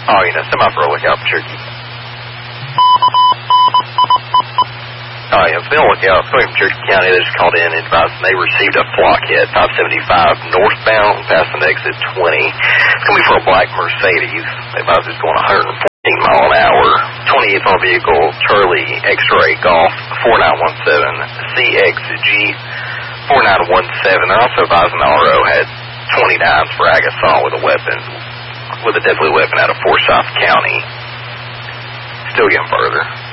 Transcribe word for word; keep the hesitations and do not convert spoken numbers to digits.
Oh, you know, semi for a lookout for Cherokee. Oh, yeah, it's been a lookout. Coming from Cherokee County, they just called in and advised they received a flock hit, five seventy-five northbound, past an exit twenty. It's going to be for a black Mercedes. They advised it's going one hundred fourteen mile an hour. twenty-eighth on vehicle, Charlie X-ray Golf four nine one seven, C X G four nine one seven. They're also advising the R O had twenty-nines for ag assault with a weapon, with a deadly weapon out of Forsyth County. Still getting further.